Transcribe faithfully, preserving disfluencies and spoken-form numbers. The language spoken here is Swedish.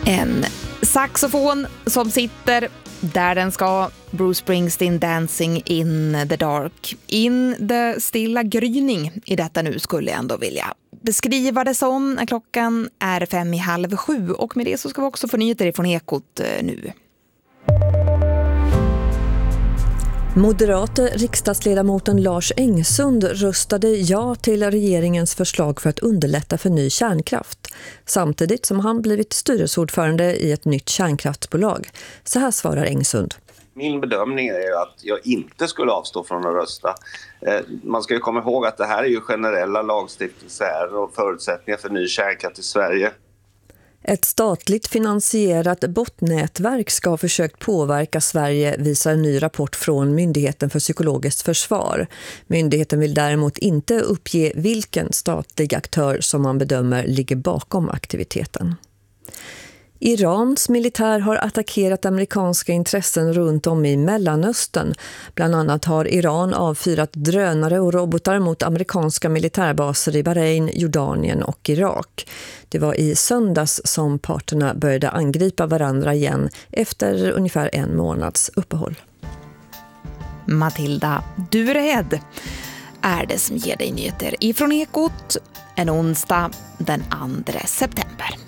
En saxofon som sitter där den ska. Bruce Springsteen, Dancing in the dark. In the stilla gryning i detta nu skulle jag ändå vilja beskriva det som när klockan är fem i halv sju. Och med det så ska vi också få nyheter från Ekot nu. Moderata riksdagsledamoten Lars Engsund röstade ja till regeringens förslag för att underlätta för ny kärnkraft, samtidigt som han blivit styrelseordförande i ett nytt kärnkraftsbolag. Så här svarar Engsund. Min bedömning är att jag inte skulle avstå från att rösta. Man ska ju komma ihåg att det här är ju generella lagstiftningar och förutsättningar för ny kärnkraft i Sverige. Ett statligt finansierat botnätverk ska ha försökt påverka Sverige, visar en ny rapport från Myndigheten för psykologiskt försvar. Myndigheten vill däremot inte uppge vilken statlig aktör som man bedömer ligger bakom aktiviteten. Irans militär har attackerat amerikanska intressen runt om i Mellanöstern. Bland annat har Iran avfyrat drönare och robotar mot amerikanska militärbaser i Bahrain, Jordanien och Irak. Det var i söndags som parterna började angripa varandra igen efter ungefär en månads uppehåll. Matilda Durehed är det som ger dig nyheter ifrån Ekot en onsdag den andra september.